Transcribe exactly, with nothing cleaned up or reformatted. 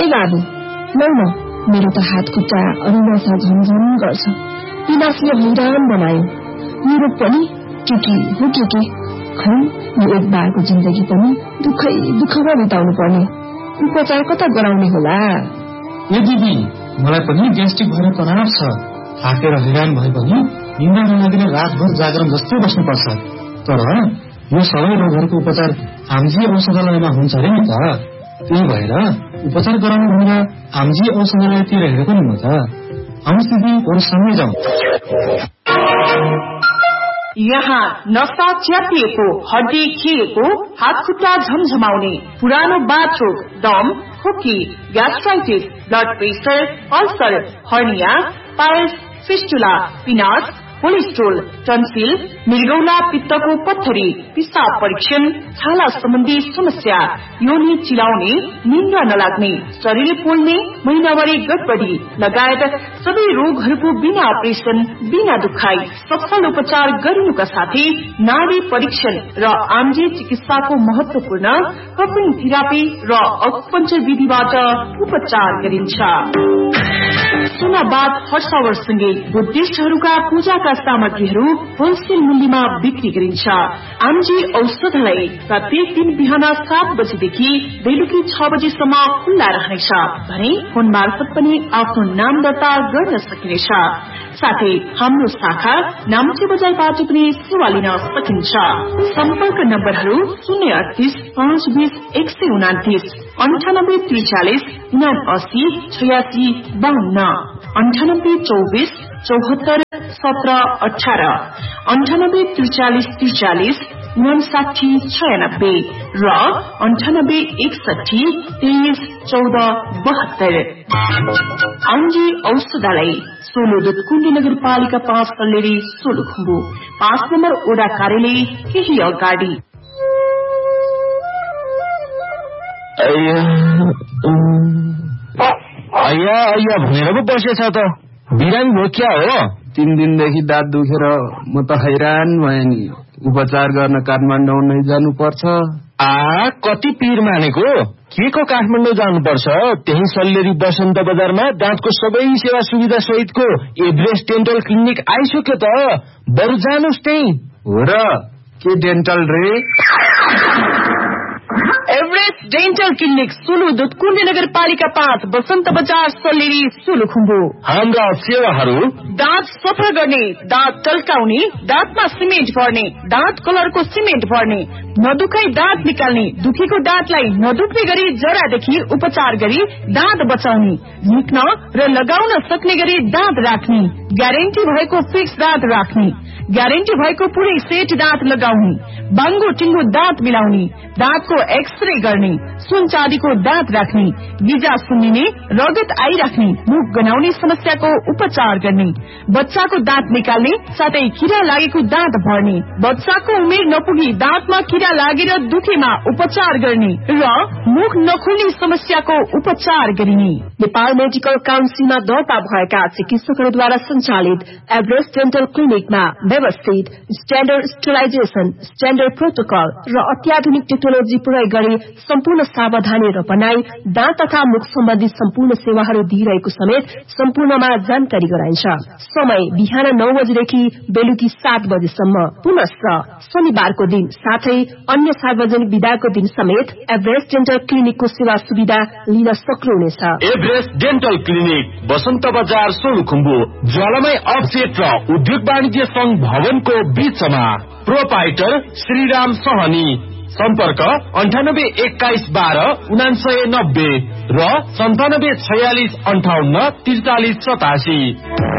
ए बाबु लौ न, मेरो त हात खुट्टा अरुणासा झमझम गर्छ। पिनासले हैरान बनायो। मेरो पनि के के हो के के खै यो एक बारको जिन्दगी पनि दुखै दुखमा बिताउनु पर्ने। उपचार कता गराउने होला? ए दिदी, मलाई पनि ग्यास्ट्रिक भएर तनाव छ। थाकेर हैरान भए पनि निन्द्रा नलागिन रातभर जागरण जस्तै बस्नुपर्छ। तर यो सबै रोगहरूको उपचार आमजी औषधालयमा हुन्छ अरे नि त। त्यही भएर उपचार गराउनु भनेर आमजी औषधालयतिर हेरेको नि म त। आउनुहोस् दिदी, अरू सँगै जाउँ। यहाँ नसा च्यापिएको, हड्डी खिएको, हात खुट्टा झमझमाउने, पुरानो बाथरूम, दम, खोकी, gastritis, blood pressure, ulcer, hernia, piles, fistula, पिनास, cholesterol, tonsil, मृगौला, पित्तको पत्थरी, पिसाब परीक्षण, छाला सम्बन्धी समस्या, योनि चिलाउने, निन्द्रा नलाग्ने, शरीर पोल्ने, महिनावारी गडबडी लगायत सबै रोगहरूको बिना अपरेसन, बिना दुखाई सफल उपचार गरिनुका साथै नाडी परीक्षण र आम्जे चिकित्साको महत्वपूर्ण कपिङ थेरापी र अकुपञ्चर विधिबाट उपचार गरिन्छ। सुनाबाद हर्षावरसँगै बुद्धिस्टहरूका पूजाका सामग्रीहरू होलसेल मूल्यमा बिक्री गरिन्छ। आमजी औषधालय प्रत्येक दिन बिहान सात बजेदेखि बेलुकी छ बजेसम्म खुल्ला रहनेछ भने फोन मार्फत पनि आफ्नो नाम दर्ता गर्न सकिनेछ। साथै हाम्रो शाखा नाम्चे बजारबाट पनि सेवा लिन सकिन्छ। सम्पर्क नम्बरहरू शून्य अडतिस पाँच बीस एक सय उनातिस, अन्ठानब्बे त्रिचालिस उनासी छयासी बाहन्न, अन्ठानब्बे चौबिस चौहत्तर सत्र अठार, अन्ठानब्बे त्रिचालिस त्रिचालिस उनासाठी छयानब्बे र अन्ठानब्बे एकसठी तेइस चौध बहत्तर। आमजी औषधालय सोलो दुधकुण्डी नगरपालिका पाँच सल्लेरी सोलुखुम्बु, पाँच नम्बर ओडा कार्यालय केही अगाडि। अय्या अय्या भनेर पो बसेछ त। बिरामी भयो क्या हो? तीन दिनदेखि दाँत दुखेर म त हैरान भएँ नि। उपचार गर्न काठमाडौँ नै जानुपर्छ। आ कति पीर मानेको? के को काठमाडौँ जानुपर्छ? त्यही सल्लेरी बसन्त बजारमा दाँतको सबै सेवा सुविधा सहितको एभरेस्ट डेन्टल क्लिनिक आइसक्यो त। बरु जानुस् त्यही। हो र, के डेन्टल रे? एभरेस्ट डेन्टल क्लिनिक सुलु दुधकुण्डी नगरपालिका पाँच, बसन्त बजार सल्लेरी सोलुखुम्बु। हाम्रा सेवाहरू: दाँत सफा गर्ने, दाँत टल्काउने, दाँतमा सिमेन्ट भर्ने, दाँत कलरको सिमेन्ट भर्ने, नदुखाई दाँत निकाल्ने, दुखेको दाँतलाई नदुख्ने गरी जरादेखि उपचार गरी दाँत बचाउने, निक्न र लगाउन सक्ने गरी दाँत राख्ने, ग्यारेन्टी भएको फिक्स दाँत राख्ने, ग्यारेन्टी भएको पुरै सेट दाँत लगाउने, बाङ्गो टिङ्गो दाँत मिलाउने, दाँतको एक्सरे गर्ने, सुन चाँदीको दाँत राख्ने, गिजा सुन्निने, रगत आइराख्ने, मुख गनाउने समस्याको उपचार गर्ने, बच्चाको दाँत निकाल्ने साथै किरा लागेको दाँत भर्ने, बच्चाको उमेर नपुगी दाँतमा किरा लागेर दुखेमा उपचार गर्ने र मुख नखुल्ने समस्याको उपचार गरिने। नेपाल मेडिकल काउन्सिलमा दर्ता भएका चिकित्सकहरूद्वारा सञ्चालित एभरेस्ट डेन्टल क्लिनिकमा व्यवस्थित स्ट्यान्डर्ड स्टेलाइजेसन, स्ट्यान्डर्ड प्रोटोकल र अत्याधुनिक टेक्नोलोजी प्रयोग गरी सम्पूर्ण सावधानी र बनाई दाँत तथा मुख सम्बन्धी सम्पूर्ण सेवाहरू दिइरहेको समेत सम्पूर्णमा जानकारी गराइन्छ। समय बिहान नौ बजेदेखि बेलुकी सात बजेसम्म। पुनश्च शनिबारको दिन साथै अन्य सार्वजनिक विदाको दिन समेत एभरेस्ट डेन्टल क्लिनिकको सेवा सुविधा लिन सक्नुहुनेछ। एभरेस्ट डेन्टल क्लिनिक बसन्त बजार सोलुखुम्बु, ज्वालामाई अफसेट र उद्योग वाणिज्य संघ भवनको बीचमा। प्रोपाइटर श्रीराम सहनी। सम्पर्क अन्ठानब्बे एक्काइस बाह्र उनासय नब्बे र सन्तानब्बे छयालिस अन्ठाउन्न त्रिचालिस सतासी।